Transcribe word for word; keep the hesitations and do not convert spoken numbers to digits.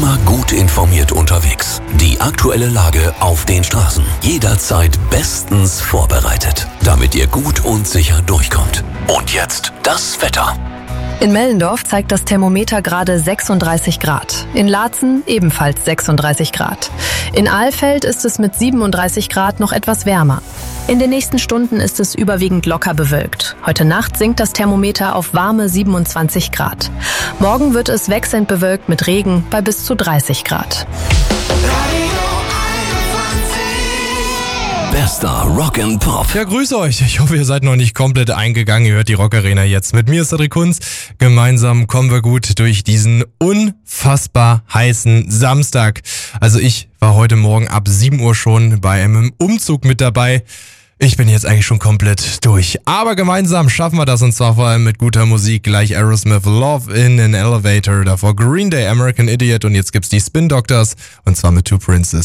Immer gut informiert unterwegs. Die aktuelle Lage auf den Straßen. Jederzeit bestens vorbereitet, damit ihr gut und sicher durchkommt. Und jetzt das Wetter. In Mellendorf zeigt das Thermometer gerade sechsunddreißig Grad. In Laatzen ebenfalls sechsunddreißig Grad. In Alfeld ist es mit siebenunddreißig Grad noch etwas wärmer. In den nächsten Stunden ist es überwiegend locker bewölkt. Heute Nacht sinkt das Thermometer auf warme siebenundzwanzig Grad. Morgen wird es wechselnd bewölkt mit Regen bei bis zu dreißig Grad. Bester Rock and Pop. Ja, grüße euch. Ich hoffe, ihr seid noch nicht komplett eingegangen. Ihr hört die Rock Arena jetzt. Mit mir ist Cedric Kunz. Gemeinsam kommen wir gut durch diesen unfassbar heißen Samstag. Also ich war heute Morgen ab sieben Uhr schon bei einem Umzug mit dabei. Ich bin jetzt eigentlich schon komplett durch. Aber gemeinsam schaffen wir das, und zwar vor allem mit guter Musik. Gleich Aerosmith, Love in an Elevator, davor Green Day, American Idiot, und jetzt gibt's die Spin Doctors, und zwar mit Two Princes.